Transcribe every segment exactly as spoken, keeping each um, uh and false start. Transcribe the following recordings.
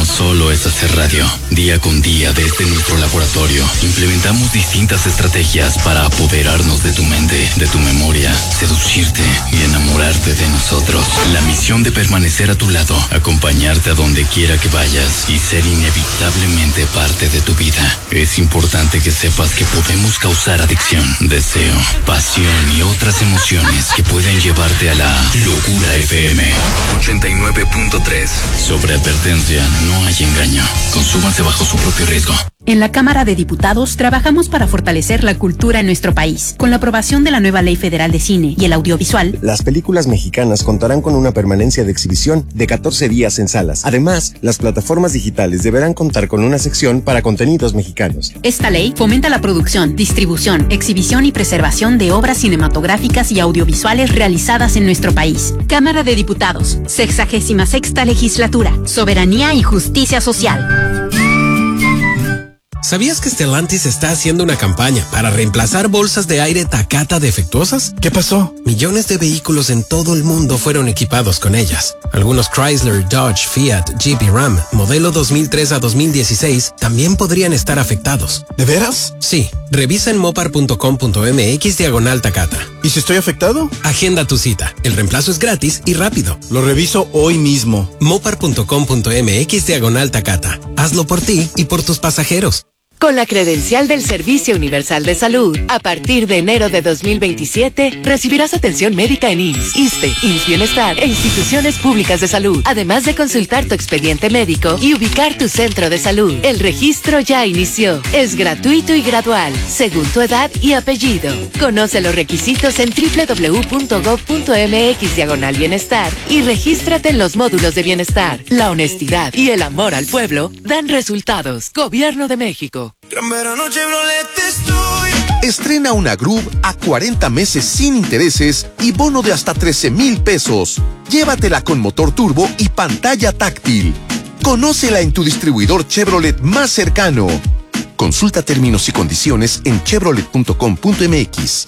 solo es hacer radio. Día con día desde nuestro laboratorio implementamos distintas estrategias para apoderarnos de tu mente, de tu memoria, seducirte y enamorarte de nosotros. La misión de permanecer a tu lado, acompañarte a donde quiera que vayas y ser inevitablemente parte de tu vida. Es importante que sepas que podemos causar adicción, deseo, pasión y otras emociones que pueden llevarte a la locura F M ochenta y nueve punto tres. Sobre advertencia, no hay engaño. Consúmanse bajo su propio riesgo. En la Cámara de Diputados trabajamos para fortalecer la cultura en nuestro país. Con la aprobación de la nueva Ley Federal de Cine y el Audiovisual, las películas mexicanas contarán con una permanencia de exhibición de catorce días en salas. Además, las plataformas digitales deberán contar con una sección para contenidos mexicanos. Esta ley fomenta la producción, distribución, exhibición y preservación de obras cinematográficas y audiovisuales realizadas en nuestro país. Cámara de Diputados, sexagésima sexta legislatura, soberanía y justicia social. ¿Sabías que Stellantis está haciendo una campaña para reemplazar bolsas de aire Takata defectuosas? ¿Qué pasó? Millones de vehículos en todo el mundo fueron equipados con ellas. Algunos Chrysler, Dodge, Fiat, Jeep y Ram, modelo dos mil tres a dos mil dieciséis, también podrían estar afectados. ¿De veras? Sí. Revisa en mopar punto com punto m x diagonal Takata. ¿Y si estoy afectado? Agenda tu cita. El reemplazo es gratis y rápido. Lo reviso hoy mismo. mopar punto com punto m x diagonal Takata. Hazlo por ti y por tus pasajeros. Con la credencial del Servicio Universal de Salud, a partir de enero de dos mil veintisiete, recibirás atención médica en I M S S, ISSSTE, I M S S Bienestar e instituciones públicas de salud, además de consultar tu expediente médico y ubicar tu centro de salud. El registro ya inició. Es gratuito y gradual, según tu edad y apellido. Conoce los requisitos en doble u doble u doble u punto gob punto m x diagonal bienestar y regístrate en los módulos de bienestar. La honestidad y el amor al pueblo dan resultados. Gobierno de México. Estrena una Groove a cuarenta meses sin intereses y bono de hasta trece mil pesos. Llévatela con motor turbo y pantalla táctil. Conócela en tu distribuidor Chevrolet más cercano. Consulta términos y condiciones en chevrolet punto com punto m x.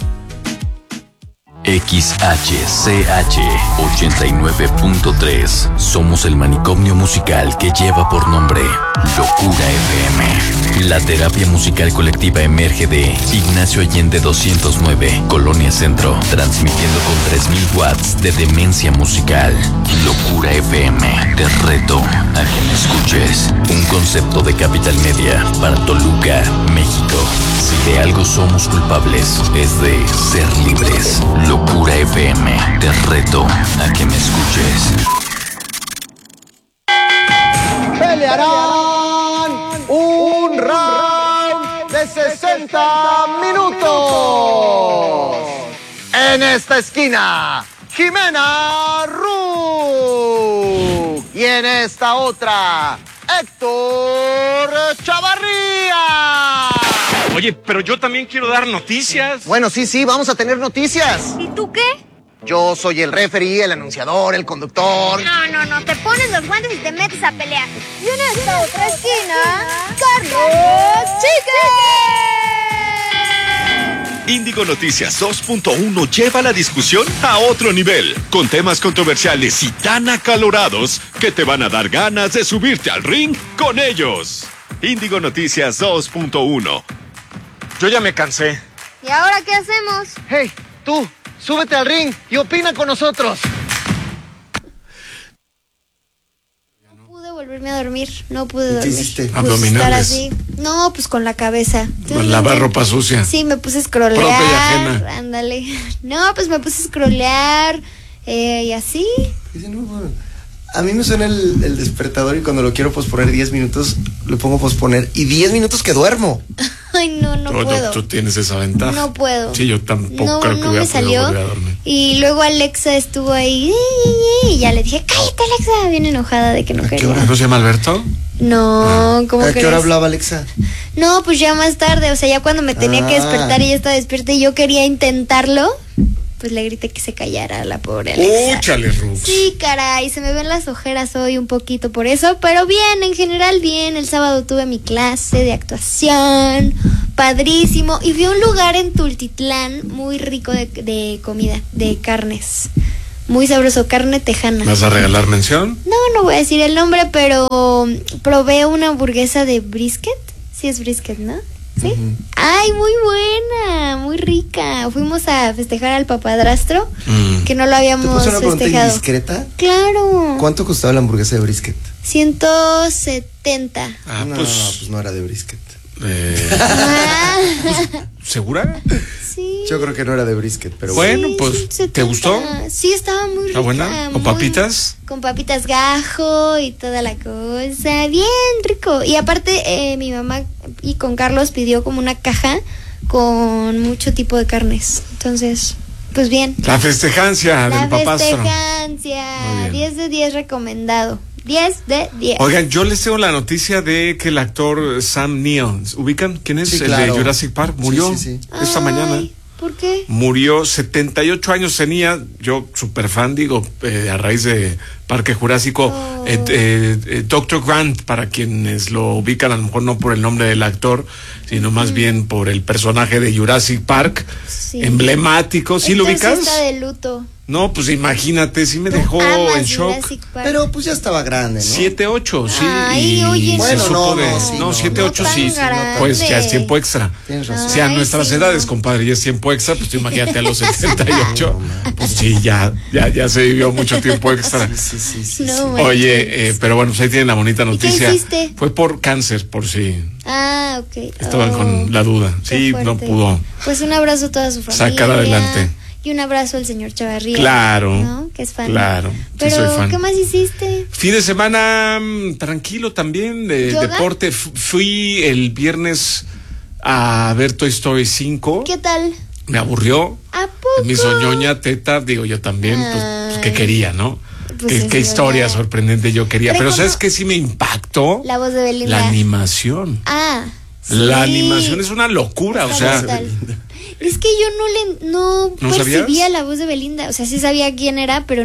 X H C H ochenta y nueve punto tres. Somos el manicomio musical que lleva por nombre Locura F M. La terapia musical colectiva emerge de Ignacio Allende doscientos nueve, Colonia Centro, transmitiendo con tres mil watts de demencia musical. Locura F M, te reto a que me escuches. Un concepto de Capital Media para Toluca, México. Si de algo somos culpables, es de ser libres. Locura F M, te reto a que me escuches. Pelearán un round de sesenta minutos. En esta esquina, Jimena Ru. Y en esta otra, Héctor Chavarría. Oye, pero yo también quiero dar noticias. Bueno, sí, sí, vamos a tener noticias. ¿Y tú qué? Yo soy el referee, el anunciador, el conductor. No, no, no, te pones los guantes y te metes a pelear. Y en esta otra esquina, Carlos Chique. Índigo Noticias dos punto uno lleva la discusión a otro nivel, con temas controversiales y tan acalorados que te van a dar ganas de subirte al ring con ellos. Índigo Noticias dos punto uno. Yo ya me cansé. ¿Y ahora qué hacemos? Hey, tú, súbete al ring y opina con nosotros. No pude volverme a dormir, no pude dormir. ¿Qué hiciste? Pues Abdominales. estar así. No, pues con la cabeza. Pues lavar ropa sucia. Sí, me puse a scrollear. Propia y ajena. Ándale. No, pues me puse a scrollear eh, y así. A mí me suena el, el despertador y cuando lo quiero posponer diez minutos, lo pongo posponer y diez minutos que duermo. Ay, no, no Tú, puedo. tú tienes esa ventaja. No puedo. Sí, yo tampoco No, creo que no voy a me poder salió. volver a dormir. Y luego Alexa estuvo ahí y ya le dije, cállate Alexa, bien enojada de que no ¿A qué quería. hora? ¿No se llama Alberto? No, ¿cómo ¿A qué crees? hora hablaba Alexa? No, pues ya más tarde, o sea, ya cuando me tenía que Ah. despertar y ya estaba despierta y yo quería intentarlo, pues le grité que se callara a la pobre Alexa. ¡Úchale, Rux! Sí, caray, se me ven las ojeras hoy un poquito por eso, pero bien, en general bien. El sábado tuve mi clase de actuación, padrísimo, y fui a un lugar en Tultitlán muy rico de, de comida, de carnes. muy sabroso, carne tejana. ¿Vas a regalar mención? No, no voy a decir el nombre, pero probé una hamburguesa de brisket. Sí es brisket, ¿no? ¿Sí? Uh-huh. Ay, muy buena, muy rica. Fuimos a festejar al papadrastro, mm. que no lo habíamos festejado. ¿Te puse una pregunta indiscreta? Claro. ¿Cuánto costaba la hamburguesa de brisket? ciento setenta. Ah, no, pues, no, pues no era de brisket. Eh, pues, ¿segura? Sí. Yo creo que no era de brisket, pero bueno, sí, pues setenta. ¿Te gustó? Sí, estaba muy rica. ¿Está buena? ¿Con muy, papitas? Con papitas gajo y toda la cosa, bien rico. Y aparte eh, mi mamá y con Carlos pidió como una caja con mucho tipo de carnes. Entonces, pues bien. La festejancia la del papastro. La festejancia, diez de diez recomendado. diez de diez. Oigan, yo les tengo la noticia de que el actor Sam Neill, ¿ubican quién es? Sí, el claro. de Jurassic Park, murió sí, sí, sí. esta Ay, mañana. ¿Por qué? Murió, setenta y ocho años tenía, yo súper fan, digo, eh, a raíz de Parque Jurásico, oh. eh, eh, eh, doctor Grant, para quienes lo ubican, a lo mejor no por el nombre del actor, sino más mm. bien por el personaje de Jurassic Park, sí. emblemático, ¿sí lo ubicas? Está de luto. No, pues imagínate, sí me dejó en shock. Pero pues ya estaba grande, ¿no? siete ocho, sí. Ay, y oye, bueno, se no, supo de, no, sí, no, siete ocho no sí. grande. Pues ya es tiempo extra. Tienes razón. O sea, a nuestras sí, edades, no. compadre, ya es tiempo extra, pues tú imagínate a los setenta y ocho. Pues sí, ya, ya, ya se vivió mucho tiempo extra. Sí, sí, sí, no, sí. Oye, eh, pero bueno, pues ahí tienen la bonita noticia. ¿Qué hiciste? Fue por cáncer, por si Ah, ok. estaban oh, con la duda. Sí, no pudo. Pues un abrazo a toda su familia. Sacar adelante. Y un abrazo al señor Chavarría. Claro. ¿No? Que es fan. Claro. Pero, sí soy fan. ¿qué más hiciste? Fin de semana mmm, tranquilo también, de ¿Yoga? deporte. F- fui el viernes a ver Toy Story cinco. ¿Qué tal? Me aburrió. ¿A poco? Mi soñoña teta, digo yo también, pues, pues que quería, ¿no? Pues qué, es qué historia verdad. sorprendente yo quería. Pero Recono- ¿sabes qué sí me impactó? La voz de Belinda. La animación. Ah. Sí. La animación es una locura, Está o sea. brutal. Es que yo no le no, ¿No percibía sabías? la voz de Belinda, o sea, sí sabía quién era, pero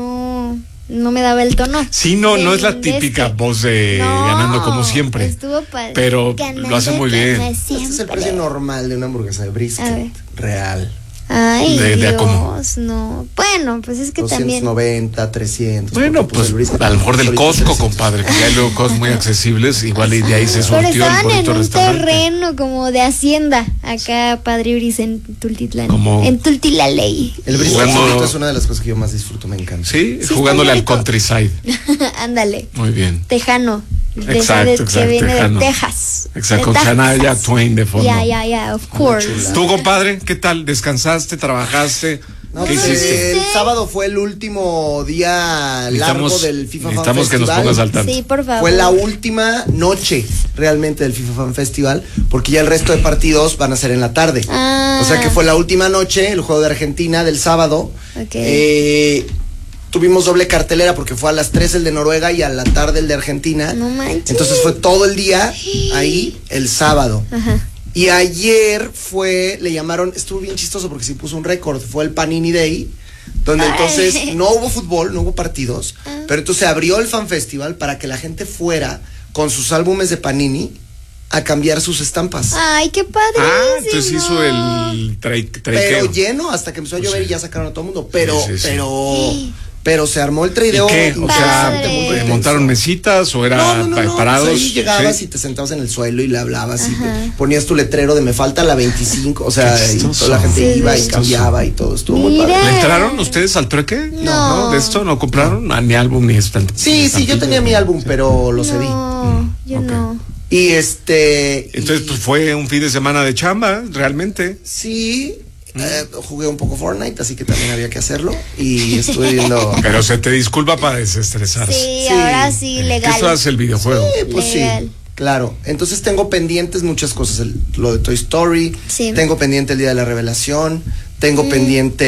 no no me daba el tono. Sí, no, no es la Belindesque. típica voz de No, ganando como siempre. Estuvo padre. Pero Ganando lo hace muy bien. como Este es el siempre. precio normal de una hamburguesa de A ver. brisket. Real. Ay, De- de Dios, a cómo. no. Bueno, pues es que también. doscientos noventa, trescientos. Bueno, porque, pues el brisket a lo mejor del ahorita Costco, trescientos. compadre, que ya hay luego cosas muy accesibles, igual y de ahí se Pero surtió el estaban en bonito un restaurante. terreno como de hacienda, acá Padre Uris en Tultitlán. Como- En Tultilaley. El brisket Jugando- solito es una de las cosas que yo más disfruto, me encanta. Sí, Sí, jugándole está al muy rico. countryside. Ándale. Muy bien. Tejano. De Exacto, esa de- exacto, que viene tejano. de Texas. Exacto, De con Shania Texas. Twain de fondo. Ya, ya, ya, of course. ¿Tú, compadre, qué tal? ¿Descansaste? ¿Trabajaste? No, ¿Qué pues, hiciste? el sábado fue el último día largo Necesitamos, del FIFA Fan necesitamos que nos Festival. pongas al tanto. Sí, por favor. Fue la última noche realmente del FIFA Fan Festival, porque ya el resto de partidos van a ser en la tarde. Ah. O sea que fue la última noche, el juego de Argentina del sábado. Ok. Eh, tuvimos doble cartelera porque fue a las tres el de Noruega y a la tarde el de Argentina. No manches. Entonces fue todo el día ahí el sábado. Ajá. Y ayer fue, le llamaron, estuvo bien chistoso porque sí puso un récord, fue el Panini Day, donde Ay. entonces no hubo fútbol, no hubo partidos, Ah. pero entonces se abrió el Fan Festival para que la gente fuera con sus álbumes de Panini a cambiar sus estampas. Ay, qué padre. Ah, entonces hizo el trai- Pero traiqueo. lleno hasta que empezó a llover Sí. y ya sacaron a todo el mundo, pero, Sí, sí, sí. pero, pero se armó el traideo. ¿Y qué? O sea, Padre. ¿eh, intenso. ¿montaron mesitas o era No, no, no, pa- no, parados? pues ahí llegabas Sí. y te sentabas en el suelo y le hablabas y Ajá. te ponías tu letrero de me falta la veinticinco, o sea, Qué y chistoso. toda la gente Sí, iba y chistoso. cambiaba y todo, estuvo muy Mira. padre. ¿Le entraron ustedes al trueque? No. ¿De esto no compraron? Ah, ni álbum ni estamp- Sí, sí, yo tenía mi álbum, pero lo cedí. No, yo ok. no. Y este... Entonces, y- pues fue un fin de semana de chamba, realmente. Sí, eh, jugué un poco Fortnite, así que también había que hacerlo. Y estuve viendo... Pero se te disculpa para desestresarse. Sí, Sí. ahora sí, ¿Qué legal. esto hace el videojuego? Eh, pues Legal. sí, claro. Entonces tengo pendientes muchas cosas. El- lo de Toy Story, Sí. tengo pendiente el Día de la Revelación, tengo Mm. pendiente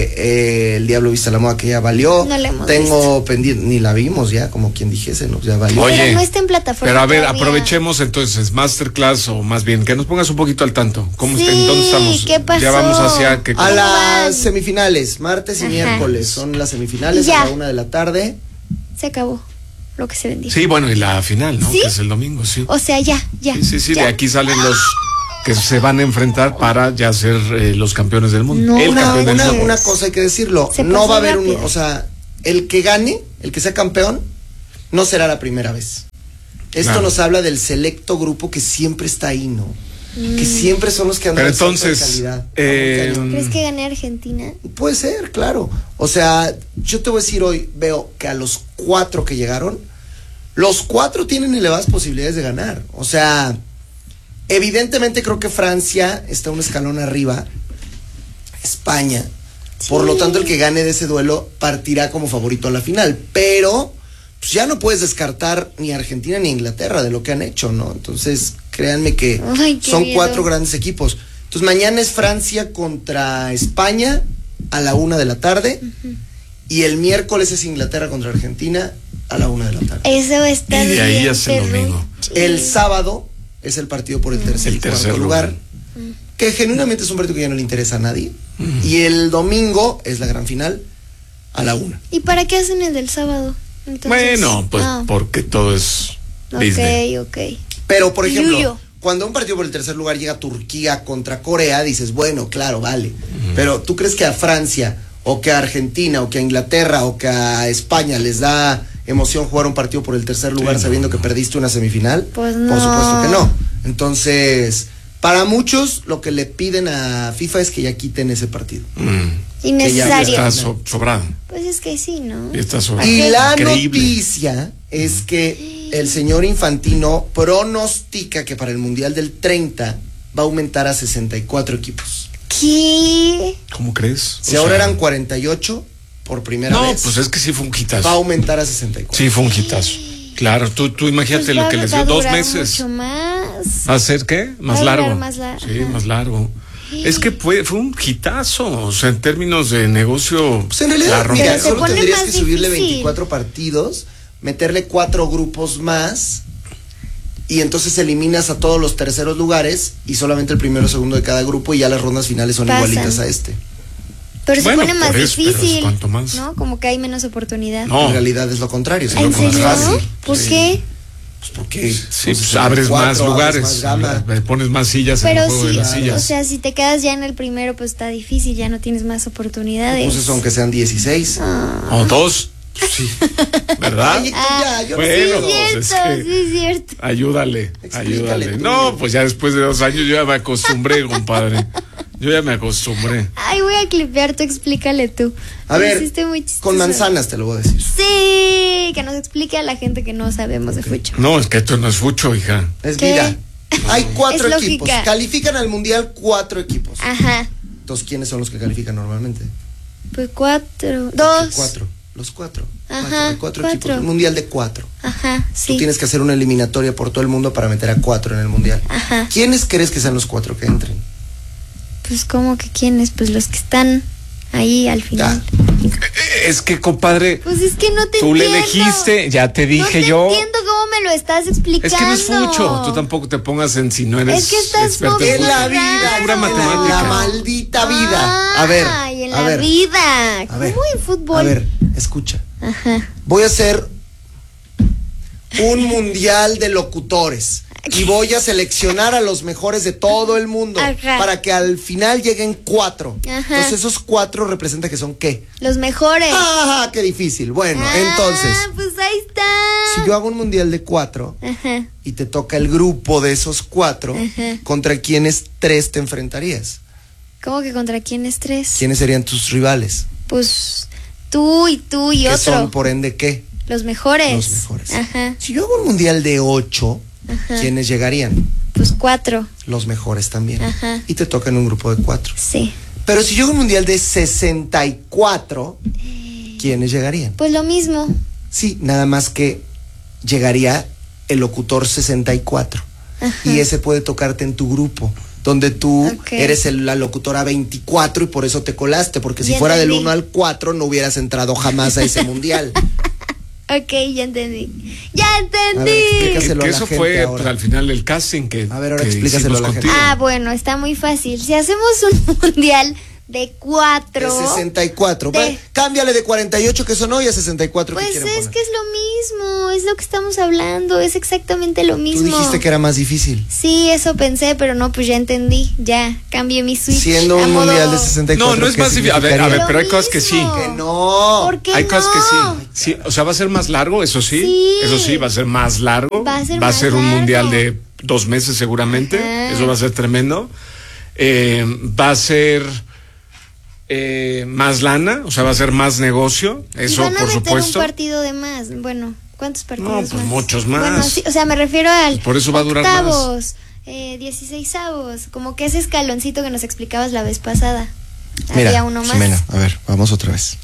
eh, El Diablo Viste a la Moda, que ya valió. No la hemos tengo pendiente, ni la vimos ya, como quien dijese, ¿no? Ya valió. Oye, Pero no está en plataforma. Pero a ver, todavía. aprovechemos entonces, masterclass o más bien, que nos pongas un poquito al tanto. ¿Cómo Sí, está? ¿En dónde estamos? ¿qué pasó? Ya vamos hacia que... A ¿Cómo van? las semifinales, martes y Ajá. miércoles, son las semifinales Ya. a la una de la tarde. Se acabó lo que se vendía. Sí, bueno, y la final, ¿no? ¿Sí? Que es el domingo, sí. O sea, ya, ya. Sí, sí, sí, ya. de aquí salen los que se van a enfrentar para ya ser eh, los campeones del mundo. No, el una, campeón del una, mundo. una cosa hay que decirlo, Se no va a haber rápido. un, o sea, el que gane, el que sea campeón, no será la primera vez. Esto Claro. nos habla del selecto grupo que siempre está ahí, ¿no? Mm. Que siempre son los que andan Pero al salto de entonces, calidad. eh, Vamos, cañón. ¿Crees que gane Argentina? Puede ser, claro. O sea, yo te voy a decir hoy, veo que a los cuatro que llegaron, los cuatro tienen elevadas posibilidades de ganar. O sea, evidentemente creo que Francia está un escalón arriba, España. Sí. Por lo tanto, el que gane de ese duelo partirá como favorito a la final. Pero pues ya no puedes descartar ni a Argentina ni a Inglaterra de lo que han hecho, ¿no? Entonces, créanme que Ay, qué son miedo. cuatro grandes equipos. Entonces, mañana es Francia contra España a la una de la tarde. Ujú. Y el miércoles es Inglaterra contra Argentina a la una de la tarde. Eso va a estar Y de ahí bien hasta el domingo. perruche. El sábado es el partido por el tercer El y cuarto tercer lugar, lugar. que genuinamente es un partido que ya no le interesa a nadie. Y el domingo es la gran final a la una. ¿Y para qué hacen el del sábado? Entonces, Bueno, pues ah, porque todo es Disney. ok, ok. Pero, por ejemplo, Yuyo. cuando un partido por el tercer lugar llega Turquía contra Corea, dices, bueno, claro, vale. Pero ¿tú crees que a Francia, o que a Argentina, o que a Inglaterra, o que a España les da emoción jugar un partido por el tercer lugar Sí, sabiendo no, que no. perdiste una semifinal? Pues no. Por supuesto que no. Entonces, para muchos, lo que le piden a FIFA es que ya quiten ese partido. Mm. Innecesario. Está so- sobrado. Pues es que sí, ¿no? Está sobrado. Y la Increíble. noticia es que el señor Infantino pronostica que para el Mundial del treinta va a aumentar a sesenta y cuatro equipos. ¿Qué? ¿Cómo crees? Si O ahora sea, eran cuarenta y ocho por primera No, vez, pues es que sí fue un hitazo. va a aumentar a sesenta y cuatro. Sí, fue un hitazo. Claro, tú, tú imagínate Pues lo va- que les va dio a dos durar meses. Mucho más. ¿Va a ser qué? Más Va a durar largo. más la- Sí, ajá. más largo. Es que fue, fue un hitazo, o sea, en términos de negocio. Pues en realidad, la rompió. mira, Pero se solo pone tendrías más que subirle difícil. veinticuatro partidos, meterle cuatro grupos más, y entonces eliminas a todos los terceros lugares y solamente el primero o segundo de cada grupo, y ya las rondas finales son Pasan. igualitas a este. Pero se Bueno, pone más por eso, pero difícil. ¿cuánto más? ¿No? Como que hay menos oportunidad. No. En realidad es lo contrario. es ¿En lo más serio? fácil. ¿Por Sí. qué? Pues porque Sí, pues, pues en abres cuatro, más abres lugares, más gama. le pones más sillas en Pero el juego de sí, las o sillas. sea, si te quedas ya en el primero, pues está difícil, ya no tienes más oportunidades. Pues eso, aunque sean dieciséis. Ah. O dos, sí, ¿verdad? Ay, ya, yo no Bueno, sí, sé. es pues cierto, es que- sí, es cierto. Ayúdale, Explícale ayúdale. tú. No, pues ya después de dos años yo ya me acostumbré, compadre. Yo ya me acostumbré. Ay, voy a clipear, tú explícale tú. A Lo ver, hiciste muy chistoso. con manzanas te lo voy a decir. Sí, que nos explique a la gente que no sabemos de fucho. No, es que esto no es fucho, hija. Es ¿Qué? vida. Hay cuatro Es equipos. lógica. Califican al mundial cuatro equipos. Ajá. Entonces, ¿quiénes son los que califican normalmente? Pues cuatro. Dos. Cuatro. Los cuatro. Ajá, Cuatro, hay cuatro, cuatro. equipos. Un mundial de cuatro. Ajá, Tú sí. tienes que hacer una eliminatoria por todo el mundo para meter a cuatro en el mundial. Ajá. ¿Quiénes crees que sean los cuatro que entren? Pues, ¿cómo que quiénes? Pues los que están ahí al final. Es que, compadre, Pues es que no te tú le entiendo. elegiste, ya te No dije te yo. entiendo cómo me lo estás explicando. Es que no es fucho. Tú tampoco te pongas en si no eres Es que estás experto muy en En la fucho. vida, Pura en la, matemática. la maldita vida. A ver, Ay, en a la ver, vida. a ¿Cómo ver, en fútbol? a ver, escucha. Ajá. Voy a hacer un mundial de locutores y voy a seleccionar a los mejores de todo el mundo Ajá. para que al final lleguen cuatro. Ajá. Entonces esos cuatro representan que son ¿qué? Los mejores. ¡Ah, qué difícil! Bueno, Ah, entonces, pues ahí está. si yo hago un mundial de cuatro Ajá. y te toca el grupo de esos cuatro, Ajá. ¿contra quiénes tres te enfrentarías? ¿Cómo que contra quiénes tres? ¿Quiénes serían tus rivales? Pues tú y tú y ¿Qué otro. son, por ende, qué? Los mejores. Los mejores. Ajá. Si yo hago un mundial de ocho, Ajá. ¿quiénes llegarían? Pues cuatro. Los mejores también. Ajá. Y te toca en un grupo de cuatro. Sí. Pero si yo hago un mundial de sesenta y cuatro, ¿quiénes llegarían? Pues lo mismo. Sí, nada más que llegaría el locutor sesenta y cuatro. Ajá. Y ese puede tocarte en tu grupo, donde tú Ok. eres el- la locutora veinticuatro y por eso te colaste, porque si Ya fuera del entendí. uno al cuatro no hubieras entrado jamás a ese mundial. Ok, ya entendí. ¡Ya A ver, entendí! explícaselo Que a la eso gente fue ahora. pues, al final del casting que. A ver, ahora que explícaselo hicimos a la gente. contigo. Ah, bueno, está muy fácil. Si hacemos un mundial De cuatro. De sesenta y cuatro. De... Va, cámbiale de cuarenta y ocho que sonó y a sesenta y cuatro pues que quieren es poner. que es lo mismo, es lo que estamos hablando, es exactamente lo mismo. Tú dijiste que era más difícil. Sí, eso pensé, pero no, pues ya entendí, ya cambié mi switch. Siendo un modo... mundial de sesenta y cuatro. No, no es más difícil. A ver, a ver, pero hay cosas que sí. Que no. ¿Por qué Hay no? cosas que sí. Sí, o sea, va a ser más largo, eso sí. Sí. Eso sí, va a ser más largo. Va a ser va a más ser un largo. mundial de dos meses seguramente. Ajá. Eso va a ser tremendo. Eh, va a ser eh, más lana, o sea, va a ser más negocio. Eso, y van a por meter supuesto. un partido de más. Bueno, ¿cuántos partidos No, pues más? muchos más. Bueno, sí, o sea, me refiero al Por eso va a durar más. octavos, eh, dieciseisavos, como que ese escaloncito que nos explicabas la vez pasada. Mira, había uno más. Jimena, a ver, vamos otra vez.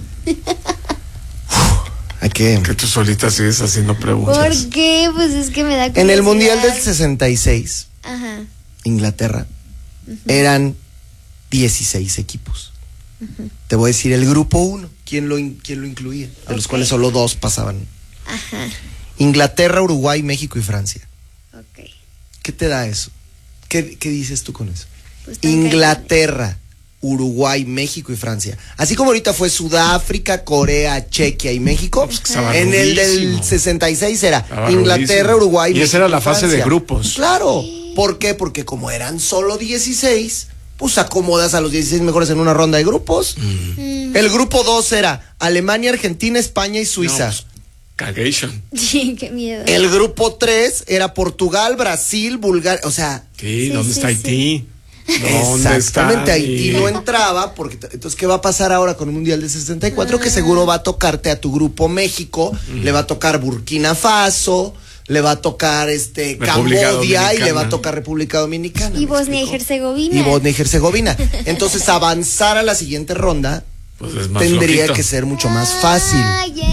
Hay que... Que tú solita sigues haciendo preguntas. ¿Por qué? Pues es que me da En el curiosidad. mundial del sesenta y seis, Ajá. Inglaterra, eran dieciséis equipos. Uh-huh. Te voy a decir el grupo uno, ¿quién lo, in- quién lo incluía? De los Ok. cuales solo dos pasaban. Ajá. Inglaterra, Uruguay, México y Francia. Ok. ¿Qué te da eso? ¿Qué, qué dices tú con eso? Pues tan Inglaterra, Uruguay, México y Francia. Así como ahorita fue Sudáfrica, Corea, Chequia y México, pues que estaba en el rudísimo. del sesenta y seis era Estaba Inglaterra, rudísimo. Uruguay, Y esa México era la fase de Francia. grupos. Claro. ¿Por qué? Porque como eran solo dieciséis, pues acomodas a los dieciséis mejores en una ronda de grupos. Mm. El grupo dos era Alemania, Argentina, España y Suiza. No, pues, cagation. Sí, qué miedo. El grupo tres era Portugal, Brasil, Bulgaria, o sea... Sí, ¿dónde sí, está sí. Haití? ¿Dónde Exactamente, está Haití no entraba, porque t- entonces, ¿qué va a pasar ahora con un mundial de sesenta y cuatro? Que seguro va a tocarte a tu grupo México, le va a tocar Burkina Faso, le va a tocar este República Cambodia y Dominicana. le va a tocar República Dominicana. Y ¿me Bosnia y explico? Herzegovina. Y Bosnia y Herzegovina. Entonces, avanzar a la siguiente ronda Pues es más tendría flojito. que ser mucho más fácil. Ah, ya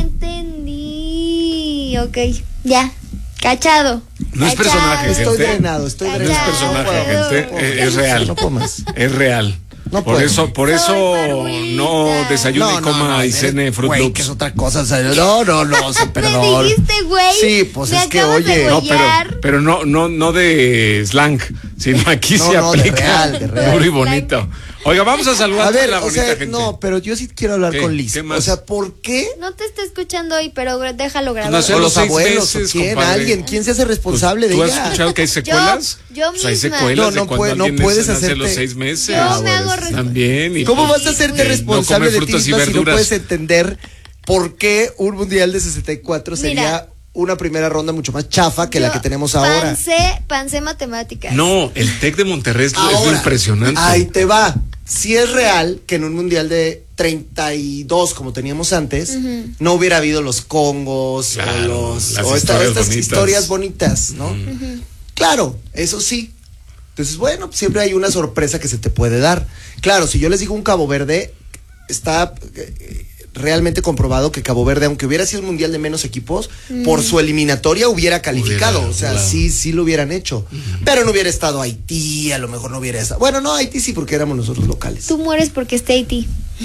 entendí. Ok, ya. Cachado. No es Cachado. personaje, Estoy gente. drenado, estoy No es drenado. personaje, No puedo, gente. no puedo. eh, Es real. No puedo más. Es real. No por puedo. eso, por Soy eso barbulita. no desayune y coma y cene Fruit güey, Loops. que es otra cosa, o sea, no, no, no, o sea, perdón. Me dijiste, güey. Sí, pues Me es que, acabas de oye. No, pero, huellar. pero no, no, no de slang, sino aquí No, se no, de aplica. real, de real. Muy bonito. Oiga, vamos a saludar A a, ver, la o bonita sea, gente. no, pero yo sí quiero hablar ¿Qué? con Liz. ¿Qué más? O sea, ¿por qué? No te está escuchando hoy, pero déjalo grabar. No sé, O los los seis abuelos, meses, o quién, compadre. alguien, ¿quién se hace responsable Pues, de ¿tú ella? has escuchado que hay secuelas? yo Pues hay misma. secuelas No, de no cuando puede- no alguien puedes nace hacerte- los seis meses. Yo Ah, me bueno, hago sí. responsable. También. Y ¿Cómo pues, vas a hacerte eh, responsable no de comer ti frutas y misma si no verduras? puedes entender por qué un mundial de sesenta y cuatro sería Mira. una primera ronda mucho más chafa que la Yo que tenemos ahora? Pancé, pancé matemáticas. No, el Tec de Monterrey es, es lo Ahora, impresionante. Ahí te va. Si es real que en un mundial de treinta y dos como teníamos antes, Ujú. no hubiera habido los congos Claro, o, los, las o esta- historias estas bonitas. historias bonitas, ¿no? Ujú. Claro, eso sí. Entonces, bueno, siempre hay una sorpresa que se te puede dar. Claro, si yo les digo un Cabo Verde, está eh, realmente comprobado que Cabo Verde, aunque hubiera sido un mundial de menos equipos, Mm. por su eliminatoria hubiera calificado. Hubiera o sea, jugado. sí, sí lo hubieran hecho. Pero no hubiera estado Haití, a lo mejor no hubiera estado. Bueno, no, Haití sí, porque éramos nosotros locales. Tú mueres porque esté Haití.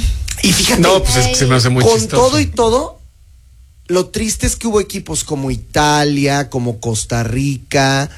Y fíjate, No, pues es que se me hace muy con chistoso. todo y todo, lo triste es que hubo equipos como Italia, como Costa Rica,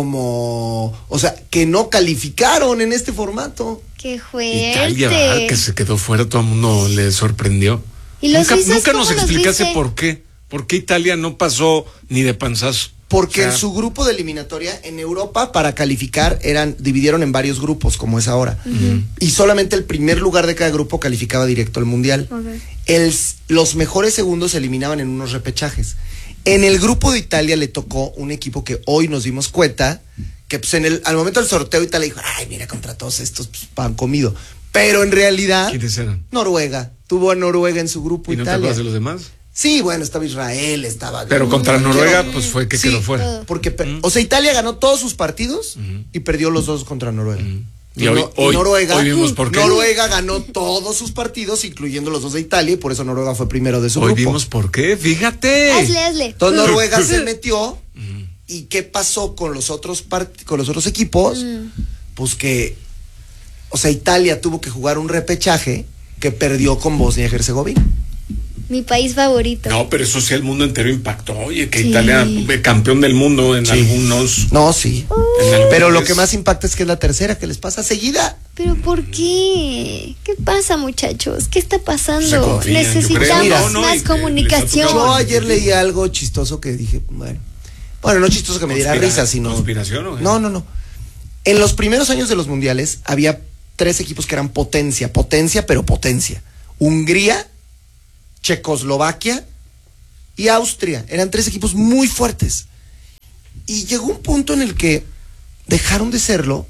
como, o sea, que no calificaron en este formato. Qué fuerte. Italia, ¿verdad? Que se quedó fuera, todo el mundo le sorprendió. ¿Y los nunca suizos nunca cómo nos los explicaste viste? por qué. ¿Por qué Italia no pasó ni de panzazo? Porque O sea, en su grupo de eliminatoria en Europa para calificar eran dividieron en varios grupos como es ahora. Y solamente el primer lugar de cada grupo calificaba directo al mundial. Ok. El- los mejores segundos se eliminaban en unos repechajes. En el grupo de Italia le tocó un equipo que hoy nos dimos cuenta que pues en el al momento del sorteo Italia dijo, "Ay, mira, contra todos estos pues, pan comido." Pero en realidad ¿Quiénes eran? Noruega tuvo a Noruega en su grupo ¿Y no te Italia. acuerdas de los demás? Sí, bueno, estaba Israel, estaba Pero contra Quiero- Noruega, pues fue que Sí, quedó fuera. Porque, per- o sea, Italia ganó todos sus partidos y perdió los dos contra Noruega. Y hoy- no- hoy- Noruega, hoy vimos por qué. Noruega ganó todos sus partidos, incluyendo los dos de Italia, y por eso Noruega fue primero de su Hoy grupo. vimos por qué, fíjate. Hazle, hazle. Entonces Noruega se metió. ¿Y qué pasó con los otros part- con los otros equipos? Mm. Pues que, o sea, Italia tuvo que jugar un repechaje que perdió con Bosnia y Herzegovina. mi país favorito. No, pero eso sí el mundo entero impactó. Oye, que Sí. Italia eh, campeón del mundo en Sí. algunos. No, sí. En algunos. Pero lo que más impacta es que es la tercera que les pasa seguida. ¿Pero por qué? ¿Qué pasa, muchachos? ¿Qué está Se pasando? confían, yo creo. Necesitamos Mira, no, no, más y- comunicación. les ha Yo tocado- ayer leí algo chistoso que dije, bueno, bueno, no chistoso que me diera Conspira- risa, sino... ¿Conspiración o qué? No, no, no. En los primeros años de los mundiales había tres equipos que eran potencia, potencia, pero potencia. Hungría, Checoslovaquia y Austria. Eran tres equipos muy fuertes. Y llegó un punto en el que dejaron de serlo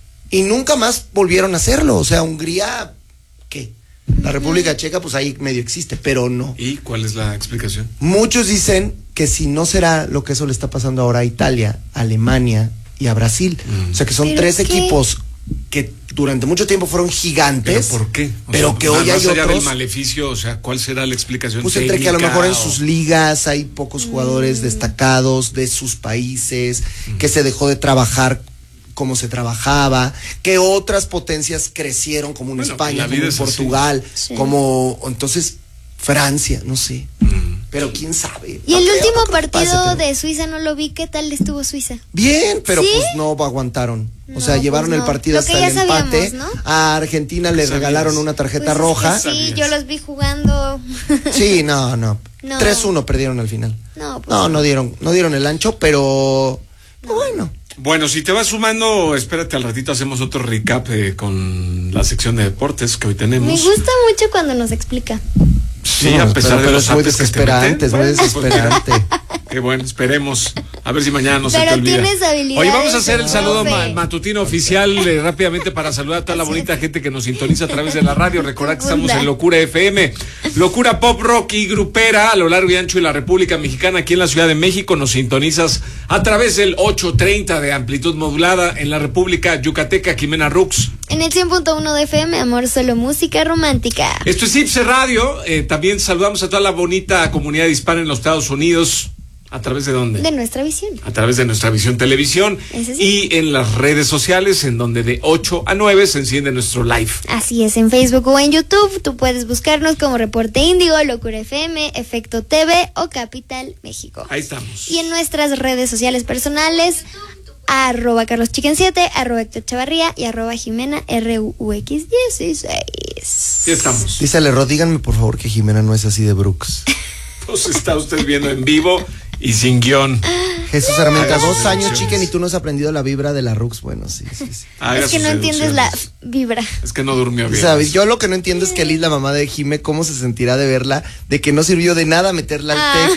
y nunca más volvieron a hacerlo. O sea, Hungría, ¿qué? La República Checa, pues ahí medio existe, pero no. ¿Y cuál es la explicación? Muchos dicen que si no será lo que eso le está pasando ahora a Italia, a Alemania y a Brasil. Mm. O sea que son ¿Pero tres qué? equipos que durante mucho tiempo fueron ¿Pero gigantes. por qué? O Pero sea, que hoy más hay allá del otros. maleficio, o sea, ¿cuál será la explicación Pues entre que a lo técnica mejor en o- sus ligas hay pocos jugadores destacados de sus países, que se dejó de trabajar como se trabajaba, que otras potencias crecieron como en Bueno, España, la como vida en es así. Portugal, Sí. como entonces Francia, no sé. Pero quién sabe. Y No el creo, último no creo que partido pase, pero- de Suiza no lo vi. ¿Qué tal estuvo Suiza? Bien, pero ¿Sí? pues no aguantaron. O No, sea, pues llevaron el no. partido Lo hasta que ya el empate. sabíamos, ¿no? A Argentina le ¿Sabías? regalaron una tarjeta Pues es que roja. sí, ¿Sabías? yo los vi jugando. Sí, no, no. No. tres uno perdieron al final. No, pues No, no dieron, no dieron el ancho, pero bueno. Bueno, si te vas sumando, espérate al ratito, hacemos otro recap eh, con la sección de deportes que hoy tenemos. Me gusta mucho cuando nos explica. Sí, No, a pesar pero- de pero los es muy apes que te desesperante, meten. es muy Pues mira, desesperante. Qué bueno, esperemos. A ver si mañana no se Pero te olvida. tienes habilidades, Oye, vamos a hacer el saludo profe. ma- matutino oficial eh, rápidamente para saludar a toda la bonita gente que nos sintoniza a través de la radio. Recordad que estamos en Locura F M, Locura Pop Rock y Grupera a lo largo y ancho de la República Mexicana. Aquí en la Ciudad de México nos sintonizas a través del ochocientos treinta de amplitud modulada. En la República Yucateca, Jimena Rux. En el cien punto uno de F M, amor, solo música romántica. Esto es Ipse Radio. Eh, también saludamos a toda la bonita comunidad hispana en los Estados Unidos. ¿A través de dónde? De nuestra visión. A través de nuestra Visión Televisión. Ese sí. Y en las redes sociales, en donde de ocho a nueve se enciende nuestro live. Así es, en Facebook o en YouTube, tú puedes buscarnos como Reporte Índigo, Locura F M, Efecto T V o Capital México. Ahí estamos. Y en nuestras redes sociales personales, arroba Carlos Chicken siete, arroba Héctor Chavarría y arroba Jimena R U X dieciséis. Ya estamos. Dice Lerro, díganme por favor que Jimena no es así de Brooks. Nos está usted viendo en vivo y sin guión. Jesús Armenta, Haga sus dos años, deducciones. chicken, y tú no has aprendido la vibra de la Rux. Bueno, sí, sí, sí. Haga Es que sus no entiendes la deducciones. vibra. Es que no durmió bien. ¿Sabes? Yo lo que no entiendo es que Liz, la mamá de Jime, cómo se sentirá de verla, de que no sirvió de nada meterla al Ah.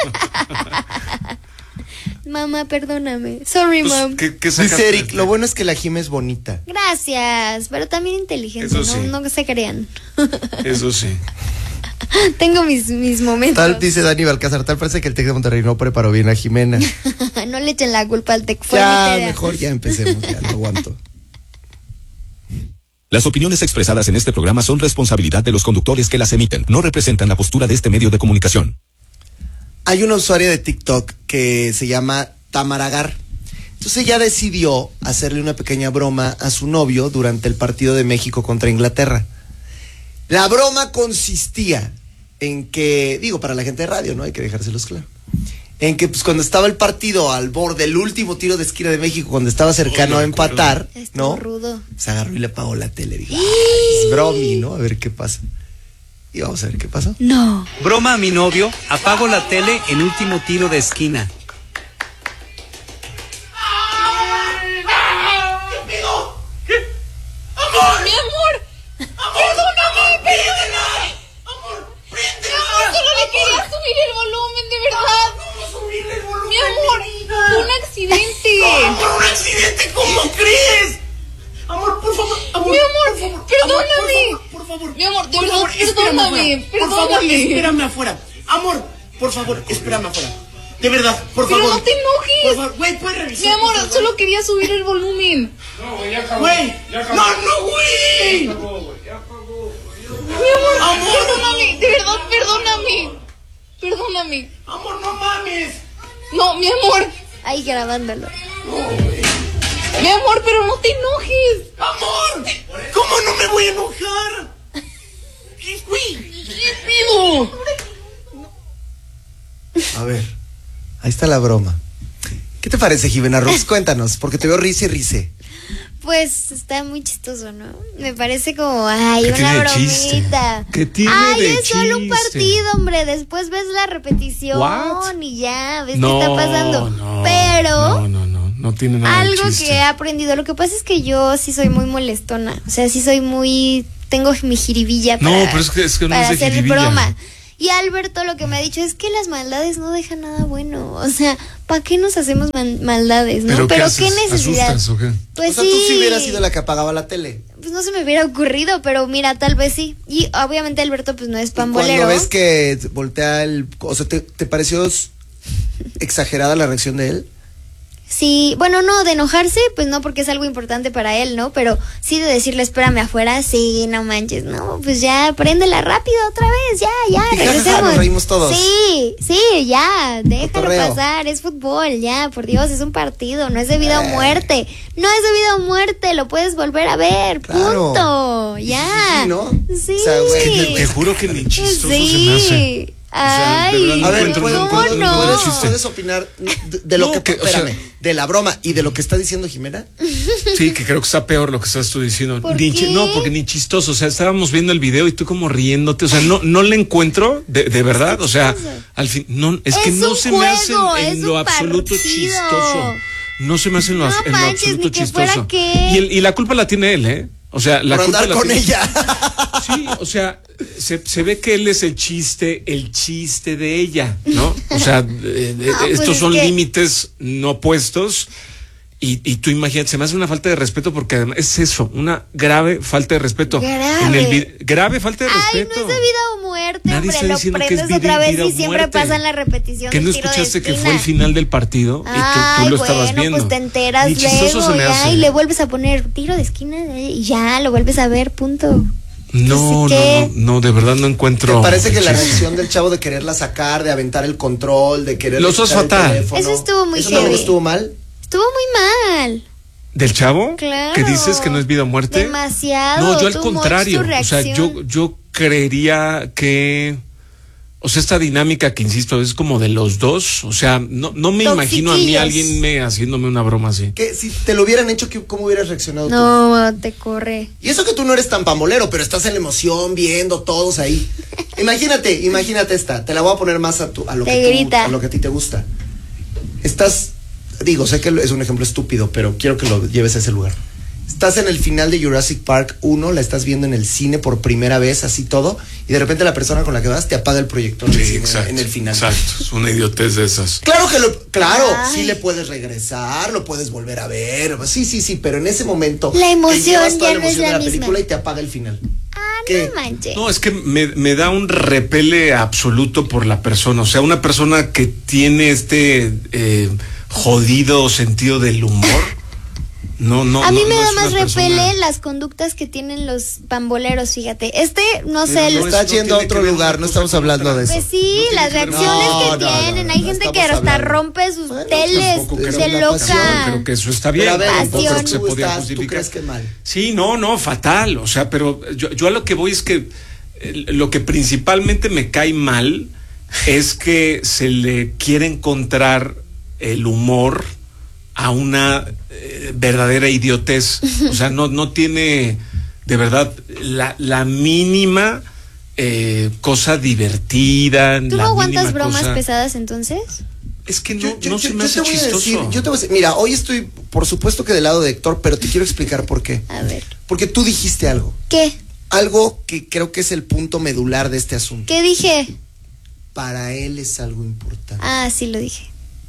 TEC. Mamá, perdóname. Sorry, Pues, mom. ¿qué, qué sacaste? Dice Eric, lo bueno es que la Jime es bonita. Gracias, pero también inteligente, Eso ¿no? sí. No se crean. Eso sí. Tengo mis, mis momentos. Tal, dice Dani Balcázar, tal parece que el TEC de Monterrey no preparó bien a Jimena. No le echen la culpa al Tec. Fue Ya, mi idea. mejor ya empecemos, ya lo aguanto. Las opiniones expresadas en este programa son responsabilidad de los conductores que las emiten. No representan la postura de este medio de comunicación. Hay una usuaria de TikTok que se llama Tamaragar. Entonces ella decidió hacerle una pequeña broma a su novio durante el partido de México contra Inglaterra. La broma consistía en que, digo, para la gente de radio, ¿no? Hay que dejárselos claro. En que pues cuando estaba el partido al borde, el último tiro de esquina de México, cuando estaba cercano Oh, a de acuerdo. empatar, Estuvo ¿no? rudo. Se agarró y le apagó la tele. Dijo, "Ay, es bromi, ¿no? A ver qué pasa." Y vamos a ver qué pasó. No. Broma a mi novio, apago la tele en último tiro de esquina. ¡Amor! ¡Mi amor! ¡Perdóname! ¡Perdóname! ¡Amor! ¡Mi amor! ¡Solo le quería subir el volumen, de verdad! ¿Cómo subirle el volumen? ¡Mi amor! ¡Fue un accidente! ¡Amor, un accidente! ¿Cómo crees? Amor, por favor, amor. Mi amor, por favor, perdóname. Amor, por favor, mi amor, de por verdad, favor, espérame perdóname. afuera. Por favor, Perdóname. espérame afuera. Amor, por favor, espérame afuera. De verdad, por Pero favor. no te enojes. Por favor, güey, puedes revisar. Mi amor, por favor? solo quería subir el volumen. No, güey, ya acabó. Güey, no, no, güey. Mi amor, Amor. perdóname, de verdad, perdóname. Perdóname. Amor, no mames. No, mi amor. Ahí grabándolo. Mi amor, pero no te enojes. Amor, ¿cómo no me voy a enojar? ¿Qué, güey? ¿Qué pido? A ver, ahí está la broma. ¿Qué te parece, Jimena Rox? Cuéntanos, porque te veo risa y rice. Pues está muy chistoso, ¿no? Me parece como, ay, ¿Qué una tiene de bromita. ¿Qué tiene ay, de es solo un chiste? partido, hombre. Después ves la repetición What? y ya, ves No, qué está pasando. no, Pero No, no, no, no tiene nada de algo chiste. que he aprendido, lo que pasa es que yo sí soy muy molestona. O sea, sí soy muy, tengo mi jiribilla No, para, pero es que, es que no para es de hacer jiribilla. broma. Y Alberto lo que me ha dicho es que las maldades no dejan nada bueno. O sea, ¿para qué nos hacemos man- maldades, no? ¿Pero qué Pero haces? qué necesidad. ¿Asustas o qué? Pues o sea, sí. tú sí hubieras sido la que apagaba la tele. Pues no se me hubiera ocurrido, pero mira, tal vez sí. Y obviamente Alberto pues no es pambolero. Cuando ves que voltea el... O sea, ¿te, te pareció exagerada la reacción de él? Sí, bueno, no, de enojarse, pues no, porque es algo importante para él, ¿no? Pero sí de decirle, espérame afuera, sí, no manches, no, pues ya, préndela rápido otra vez, ya, ya, Y jajaja, regresemos. nos reímos todos. Sí, sí, ya, déjalo Cotorreo. pasar, es fútbol, ya, por Dios, es un partido, no es de vida o Eh. muerte, no es de vida o muerte, lo puedes volver a ver, Claro. punto, ya. Sí, ¿no? Sí. O sea, güey, Te, te juro que ni chistoso se me Sí. hace. Ay, de verdad no A ver, encuentro- ¿puedes, no puedes- encuentro ningún puedes- chiste. puedes opinar de, de lo No, que, que, o sea- espérame, de la broma y de lo que está diciendo Jimena? Sí, que creo que está peor lo que estás tú diciendo. ¿Por Ni chi- qué? No, porque ni chistoso. O sea, estábamos viendo el video y tú como riéndote. O sea, no, no le encuentro, de, de verdad. O sea, al fin, no, es, que Es no un se me hace juego, en, es en lo un absoluto partido. chistoso. No se me hace en lo, No en lo manches, absoluto ni que fuera chistoso. qué. Y, el- y la culpa la tiene él, ¿eh? O sea, la Por culpa andar la con tiene. ella. Sí, o sea, se, se ve que él es el chiste, el chiste de ella, ¿no? O sea, eh, eh, pues estos es son que- límites no puestos. Y, y tú imagínate, se me hace una falta de respeto porque además es eso, una grave falta de respeto. Grave. En el vi- grave falta de Ay, respeto. no es de vida o muerte, Nadie hombre, está lo diciendo que prendes es vida- otra vez vida o y siempre muerte. pasa en la repetición ¿Que del no tiro de escuchaste que esquina. fue el final del partido? Y tú, Ay, tú lo bueno, estabas viendo. pues te enteras Ni chistoso luego se me ya hace. y le vuelves a poner tiro de esquina eh, y ya lo vuelves a ver, punto. No, no, ¿qué? no, no, de verdad no encuentro. ¿Te parece que el la chiste. reacción del chavo de quererla sacar, de aventar el control, de querer... Los dos quitar el fatal. teléfono, Eso estuvo muy ¿eso también heavy. estuvo mal? Estuvo muy mal. ¿Del chavo? Claro. ¿Que dices que no es vida o muerte? Demasiado. No, yo al too much contrario. tu O sea, yo, reacción. yo creería que. O sea, esta dinámica que insisto es como de los dos. O sea, no, no me imagino a mí Toxiquillos. alguien me haciéndome una broma así. Que si te lo hubieran hecho, ¿qué- ¿cómo hubieras reaccionado tú? No, te corre. Y eso que tú no eres tan pambolero, pero estás en la emoción, viendo todos ahí. Imagínate, imagínate esta. Te la voy a poner más a, tu, a, lo, Te que tú- grita. a lo que a ti te gusta. Estás, digo, sé que es un ejemplo estúpido, pero quiero que lo lleves a ese lugar. Estás en el final de Jurassic Park uno, la estás viendo en el cine por primera vez, así todo, y de repente la persona con la que vas te apaga el proyector del Sí, cine exacto. en el final. Exacto. Es una idiotez de esas. Claro que lo, claro, Ay. sí le puedes regresar, lo puedes volver a ver, sí, sí, sí, pero en ese momento La emoción te llevas toda ya la no es emoción de la la película misma. y te apaga el final. Ah, ¿Qué? no manches. No, es que me, me da un repele absoluto por la persona. O sea, una persona que tiene este eh, jodido sentido del humor. No, no. A mí no- me no da es más una repele persona- las conductas que tienen los pamboleros, fíjate. Este, no sé, Pero el- no Está es- yendo a tiene otro que ver lugar, una no cosa estamos con hablando otra. de eso. pues sí, No tiene las que ver- reacciones No, que no, no, tienen. no, Hay no gente que estamos hasta hablando. rompe sus Bueno, teles, tampoco creo se que la pasión, loca. Creo que eso está bien. Pero a ver, tampoco creo pasión. que se tú, podía estás, ¿tú justificar. crees que mal? Sí, no, no, fatal. O sea, pero yo, yo a lo que voy es que eh, lo que principalmente me cae mal es que se le quiere encontrar el humor a una eh, verdadera idiotez. O sea, no, no tiene de verdad la, la mínima eh, cosa divertida. ¿Tú la no aguantas mínima bromas cosa- pesadas entonces? Es que no, Yo, yo- no yo- se me yo hace te voy a chistoso. decir, yo te voy a decir, mira, hoy estoy, por supuesto que del lado de Héctor, pero te quiero explicar por qué. A ver. Porque tú dijiste algo, ¿Qué? algo que creo que es el punto medular de este asunto. ¿Qué dije? Para él es algo importante. Ah, sí lo dije.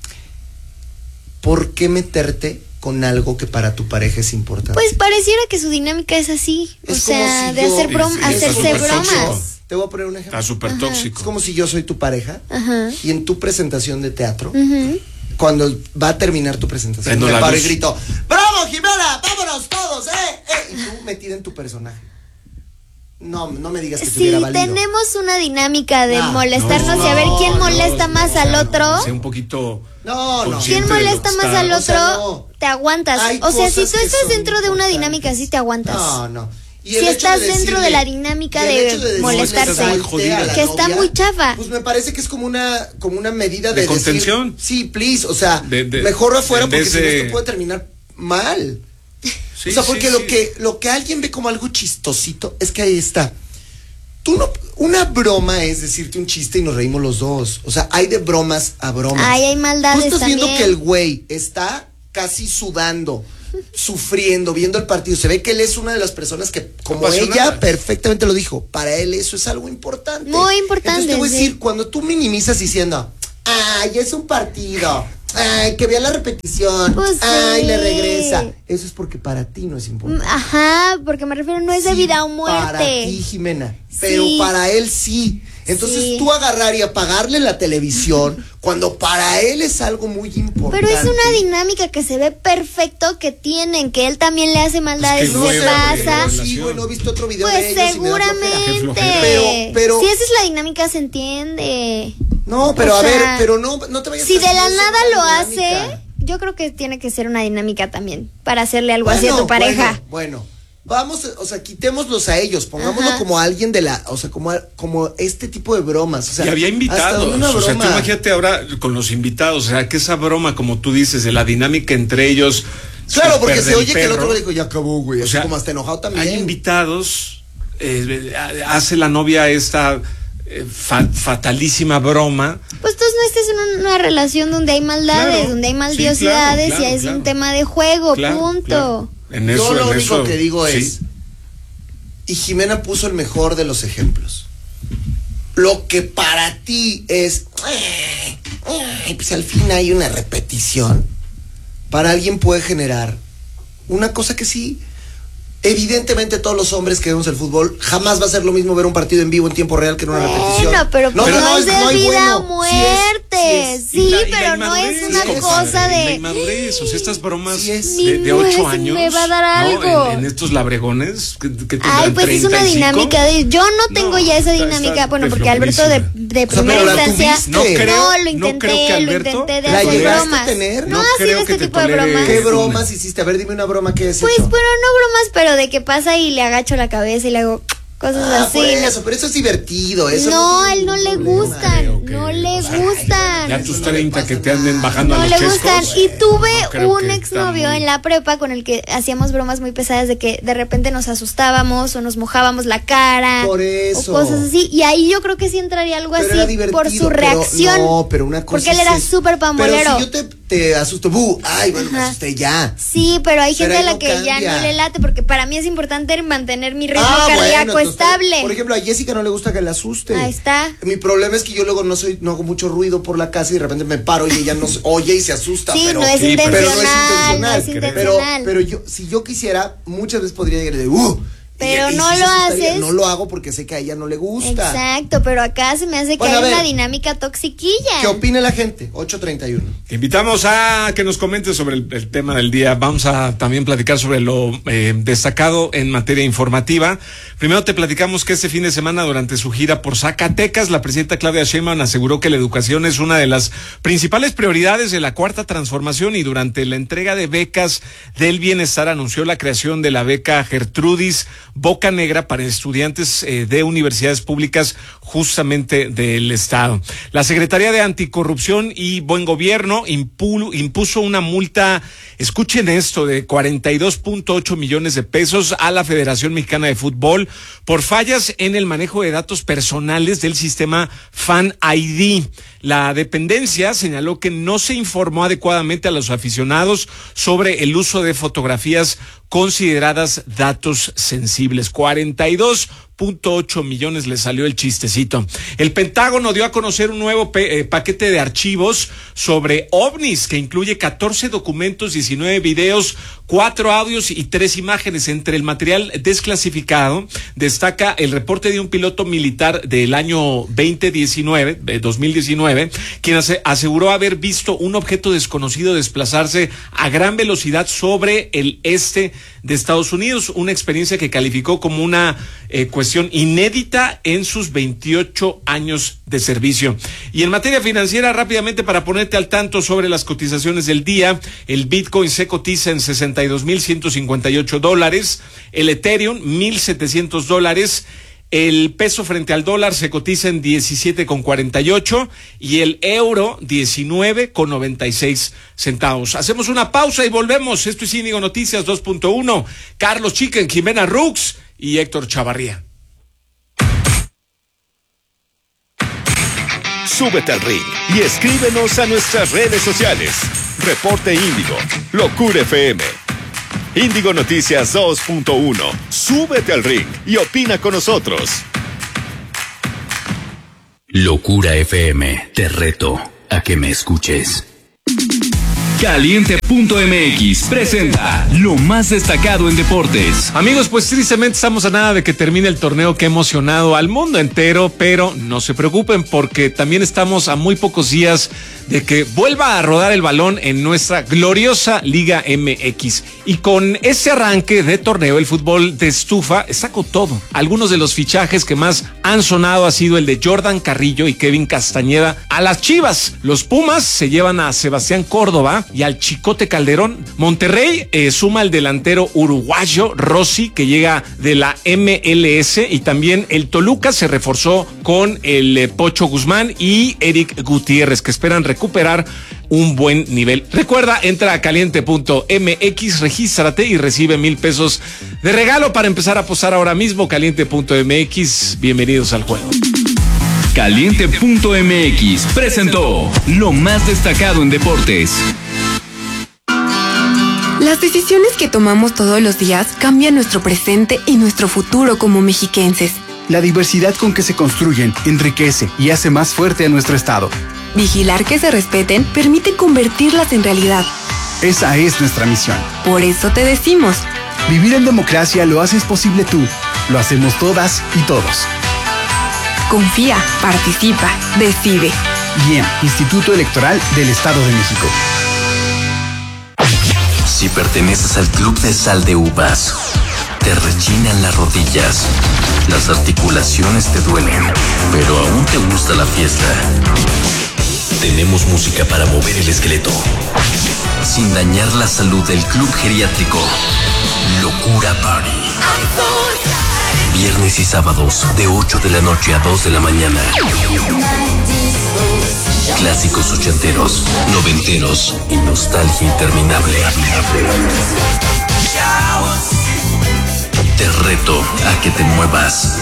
¿Por qué meterte con algo que para tu pareja es importante? Pues pareciera que su dinámica es así. Es o sea, como si de yo- hacer brom Sí, sí, hacerse está súper bromas. tóxico. Te voy a poner un ejemplo. Está súper Es tóxico. como si yo soy tu pareja Ajá. y en tu presentación de teatro, Ujú. cuando va a terminar tu presentación, Prendo me la paro y luz. grito, ¡bravo, Jimena! ¡Vámonos todos, eh! eh! Y tú metida en tu personaje. No, no me digas que te Sí, hubiera valido. tenemos una dinámica de Ah, molestarnos no, y a ver quién no, molesta no, más no, al no, otro. Sea un poquito. No, no. consciente ¿Quién de lo molesta que más está- al O otro? sea, no. Te aguantas. Hay O sea, si cosas tú que estás son dentro de una importantes. dinámica así, te aguantas. No, no. Y si el hecho estás de dentro decirle- de la dinámica y el de hecho de decirle molestarse, que está muy jodida a la que está novia, muy chafa. Pues me parece que es como una como una medida De de, contención. decir, sí, please, o sea, De- de- mejor afuera en porque vez si no de- esto puede terminar mal. Sí, o sea, porque sí, lo sí. que lo que alguien ve como algo chistosito es que ahí está. Tú no, una broma es decirte un chiste y nos reímos los dos. O sea, hay de bromas a bromas. Ay, hay maldades Tú estás también. viendo que el güey está casi sudando, sufriendo, viendo el partido. Se ve que él es una de las personas que, como Apasionada. ella perfectamente lo dijo, para él eso es algo importante. Muy importante, Entonces te voy a sí. decir, cuando tú minimizas diciendo, ay, es un partido, ay, que vea la repetición, Pues ay, sí. le regresa. Eso es porque para ti no es importante. Ajá, porque me refiero, no es de Sí, vida o muerte. Para ti, Jimena. Pero Sí. para él sí. Entonces Sí. tú agarrar y apagarle la televisión cuando para él es algo muy importante. Pero es una dinámica que se ve perfecto que tienen, que él también le hace maldades, que se hueva, pasa. güey. Sí, bueno, he visto otro video Pues de ellos y me da flojera. seguramente. Qué flojera. Pero, pero, si esa es la dinámica, se entiende. no, pero o a sea, ver, pero no, no te vayas Si a de la decir eso, nada una lo dinámica. hace, yo creo que tiene que ser una dinámica también para hacerle algo Bueno, así a tu pareja. Bueno, bueno. Vamos, o sea, quitémoslos a ellos, pongámoslo Ajá. como a alguien de la, o sea, como, a- como este tipo de bromas. O sea, y había hasta invitados, una o sea, tú broma. imagínate ahora con los invitados, o sea, que esa broma, como tú dices, de la dinámica entre ellos. Claro, porque súper se del oye que el perro. otro le dijo, ya acabó, güey. O Así sea, como hasta enojado también. Hay invitados, eh, hace la novia esta eh, fa- fatalísima broma. Pues tú no estés en una relación donde hay maldades, Claro, donde hay sí, maldiosidades claro, y es claro. un tema de juego, Claro, punto. claro. En Yo eso, lo en único eso, que digo sí. es, y Jimena puso el mejor de los ejemplos. Lo que para ti es, "Ay, ay", pues al fin hay una repetición. Para alguien puede generar una cosa que sí, evidentemente todos los hombres que vemos el fútbol, jamás va a ser lo mismo ver un partido en vivo en tiempo real que en una repetición. Bueno, pero no, no es de no hay vida o bueno. muerte. Sí Sí, Y la- y la pero no es inmadurez, una compadre, cosa y La de. inmadurez, o sea, estas bromas Sí es. de, de Mi ocho nuez años. me va a dar ¿no? algo. En, en estos labregones que, que tendrán Ay, pues es una treinta y cinco. dinámica de. Yo no tengo No, ya esa está- dinámica. está Bueno, de porque Alberto de, flojísima. de O sea, primera pero la instancia. tuviste. No creo, no, lo no intenté, creo que lo Alberto intenté de ¿La hacer llegaste bromas. a tener? No, No así de creo este que te tipo de tolere. bromas. ¿Qué Una. bromas hiciste? A ver, dime una broma que has Pues, hecho. pero no bromas, pero de que pasa y le agacho la cabeza y le hago cosas Ah, así. por ¿no? eso, pero eso es divertido. Eso No, a tiene él no le ningún problema. gustan, Ok, no ok. le O sea, gustan. Ya tus treinta que te anden bajando No a le los chescos. gustan. Y tuve No creo un que está exnovio muy- en la prepa con el que hacíamos bromas muy pesadas de que de repente nos asustábamos o nos mojábamos la cara. Por eso. O cosas así. Y ahí yo creo que sí entraría algo Pero era así divertido, por su pero reacción. no, pero una cosa porque él es era eso. súper pambolero. Pero si yo te, te asusto, ¡bu! Ay, bueno, me Ajá. asusté ya. Sí, pero hay Pero gente a ahí la no que ya cambia. no le late porque para mí es importante mantener mi ritmo Ah, bueno, cardíaco entonces, estable. Por ejemplo, a Jessica no le gusta que la asuste. Ahí está. Mi problema es que yo luego no soy, no hago mucho ruido por la casa y de repente me paro y ella no se- oye y se asusta. Sí, pero, no es pero no es intencional, no es intencional. intencional. Pero, pero yo, si yo quisiera, muchas veces podría llegar de ¡uh! Pero Y- y no sí se lo asustaría. haces. No lo hago porque sé que a ella no le gusta. Exacto, pero acá se me hace que Bueno, a hay ver. una dinámica toxiquilla. ¿Qué opina la gente? ocho treinta y uno. Te invitamos a que nos comentes sobre el, el tema del día. Vamos a también platicar sobre lo eh, destacado en materia informativa. Primero te platicamos que este fin de semana, durante su gira por Zacatecas, la presidenta Claudia Sheinbaum aseguró que la educación es una de las principales prioridades de la Cuarta Transformación, y durante la entrega de becas del bienestar anunció la creación de la beca Gertrudis Boca Negra para estudiantes eh, de universidades públicas justamente del Estado. La Secretaría de Anticorrupción y Buen Gobierno impu- impuso una multa, escuchen esto, de cuarenta y dos punto ocho millones de pesos a la Federación Mexicana de Fútbol por fallas en el manejo de datos personales del sistema Fan I D. La dependencia señaló que no se informó adecuadamente a los aficionados sobre el uso de fotografías consideradas datos sensibles. cuarenta y dos punto ocho millones le salió el chistecito. El Pentágono dio a conocer un nuevo pe- eh, paquete de archivos sobre ovnis que incluye catorce documentos, diecinueve videos, cuatro audios y tres imágenes. Entre el material desclasificado destaca el reporte de un piloto militar del año veinte diecinueve, eh, dos mil diecinueve, quien ase- aseguró haber visto un objeto desconocido desplazarse a gran velocidad sobre el este de Estados Unidos, una experiencia que calificó como una eh, cuestión cuestión inédita en sus veintiocho años de servicio. Y en materia financiera, rápidamente para ponerte al tanto sobre las cotizaciones del día, el Bitcoin se cotiza en sesenta y dos mil ciento cincuenta y ocho dólares, el Ethereum mil setecientos dólares, el peso frente al dólar se cotiza en diecisiete con cuarenta y ocho y el euro diecinueve con noventa y seis centavos. Hacemos una pausa y volvemos. Esto es Índigo Noticias dos punto uno. Carlos Chicken, Jimena Rux y Héctor Chavarría. Súbete al ring y escríbenos a nuestras redes sociales. Reporte Índigo, Locura F M. Índigo Noticias dos punto uno. Súbete al ring y opina con nosotros. Locura F M, te reto a que me escuches. Caliente punto M X presenta lo más destacado en deportes. Amigos, pues tristemente estamos a nada de que termine el torneo que ha emocionado al mundo entero, pero no se preocupen porque también estamos a muy pocos días de que vuelva a rodar el balón en nuestra gloriosa Liga M X. Y con ese arranque de torneo, el fútbol de estufa sacó todo. Algunos de los fichajes que más han sonado ha sido el de Jordan Carrillo y Kevin Castañeda a las Chivas. Los Pumas se llevan a Sebastián Córdoba y al Chicote Calderón. Monterrey eh, suma al delantero uruguayo Rossi, que llega de la M L S, y también el Toluca se reforzó con el eh, Pocho Guzmán y Eric Gutiérrez, que esperan recuperar un buen nivel. Recuerda, entra a caliente punto M X, regístrate y recibe mil pesos de regalo para empezar a apostar ahora mismo. caliente punto M X, bienvenidos al juego. Caliente punto M X presentó lo más destacado en deportes. Las decisiones que tomamos todos los días cambian nuestro presente y nuestro futuro como mexiquenses. La diversidad con que se construyen enriquece y hace más fuerte a nuestro estado. Vigilar que se respeten permite convertirlas en realidad. Esa es nuestra misión. Por eso te decimos: vivir en democracia lo haces posible tú, lo hacemos todas y todos. Confía, participa, decide. I E M, Instituto Electoral del Estado de México. Si perteneces al Club de Sal de Uvas, te rechinan las rodillas, las articulaciones te duelen, pero aún te gusta la fiesta. Tenemos música para mover el esqueleto, sin dañar la salud del Club Geriátrico Locura Party. Viernes y sábados de ocho de la noche a dos de la mañana. Clásicos ochenteros, noventeros y nostalgia interminable. Te reto a que te muevas.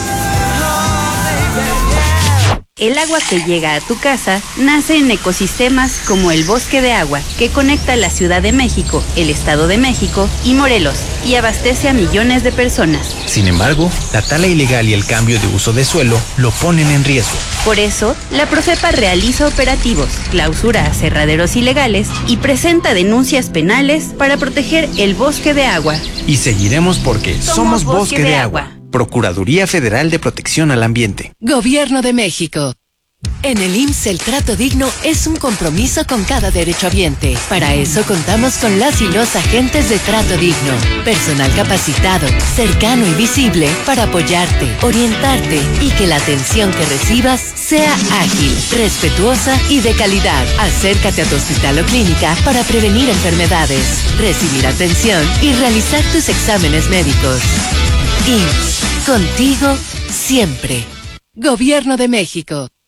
El agua que llega a tu casa nace en ecosistemas como el Bosque de Agua, que conecta la Ciudad de México, el Estado de México y Morelos, y abastece a millones de personas. Sin embargo, la tala ilegal y el cambio de uso de suelo lo ponen en riesgo. Por eso, la Profepa realiza operativos, clausura aserraderos ilegales y presenta denuncias penales para proteger el Bosque de Agua. Y seguiremos porque somos, somos Bosque, Bosque de, de Agua. Agua. Procuraduría Federal de Protección al Ambiente. Gobierno de México. En el I M S S el trato digno es un compromiso con cada derechohabiente. Para eso contamos con las y los agentes de trato digno. Personal capacitado, cercano y visible para apoyarte, orientarte y que la atención que recibas sea ágil, respetuosa y de calidad. Acércate a tu hospital o clínica para prevenir enfermedades, recibir atención y realizar tus exámenes médicos. I M S S, contigo siempre. Gobierno de México.